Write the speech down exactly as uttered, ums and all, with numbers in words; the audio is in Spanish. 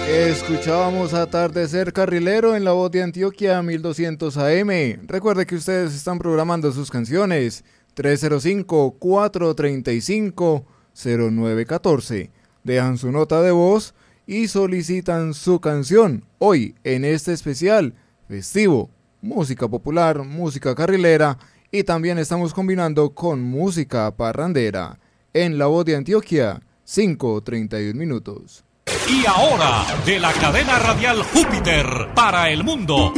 Escuchábamos Atardecer Carrilero en la voz de Antioquia mil doscientos A M. Recuerde que ustedes están programando sus canciones tres cero cinco, cuatro tres cinco, cero nueve uno cuatro. Dejan su nota de voz y solicitan su canción. Hoy, en este especial festivo, música popular, música carrilera y también estamos combinando con música parrandera. En la voz de Antioquia, cinco treinta y uno minutos. Y ahora, de la cadena radial Júpiter para el mundo.